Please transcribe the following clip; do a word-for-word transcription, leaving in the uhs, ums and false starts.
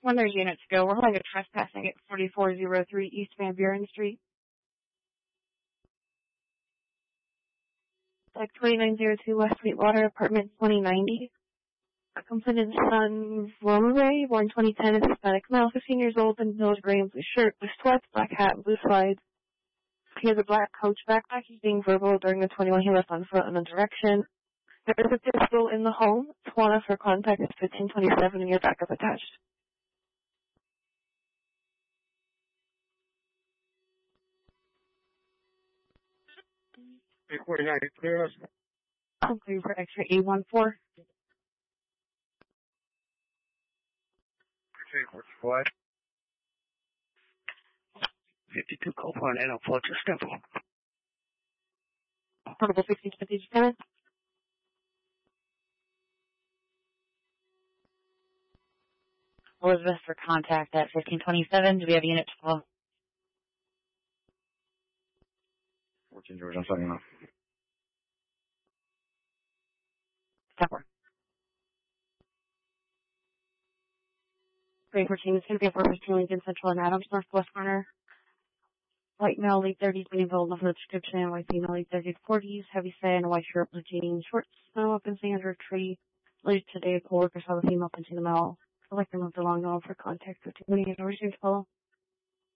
When there's units to go, we're having a trespassing at forty-four oh three East Van Buren Street. Like twenty-nine oh two West Sweetwater, apartment twenty ninety. A completed son, Romeray, born twenty ten, is Hispanic male, fifteen years old, and nose gray and blue shirt, blue sweats, black hat, blue slides. He has a black Coach backpack. He's being verbal during the twenty-one he left on foot in a direction. There is a pistol in the home. Tawana for contact is fifteen twenty-seven and your backup attached. eight forty-nine, clear us. I'm clear for extra eight one four. eight forty-five. fifty-two Copeland, and I'll plug your step. Portable sixteen fifty, Lieutenant. Elizabeth for contact at fifteen twenty-seven. Do we have units full? fourteen George, I'm signing off. Step one. Grade fourteen is going to be a four fifteen Lincoln Central and Adams, northwest corner. White male, late thirties, medium build, nothing description. White female, late thirties, forties, heavy set, white shirt, blue jeans, shorts, snow up and under a tree. Late today, co-worker saw the female punching the male. I like to move along now for contact for two minutes. Originally follow.